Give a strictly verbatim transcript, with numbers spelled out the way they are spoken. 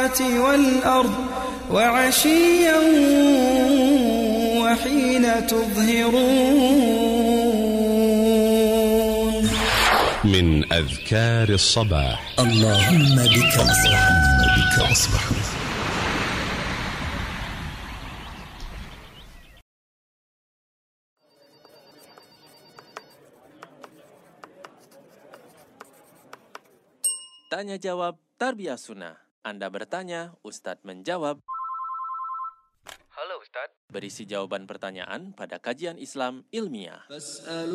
والأرض وعشيا وحين تظهرون من أذكار الصباح. اللهم بك أصبح بك أصبح Tanya jawab Tarbiyah Sunnah. Anda bertanya, Ustadz menjawab. Halo Ustadz. Berisi jawaban pertanyaan pada kajian Islam ilmiah.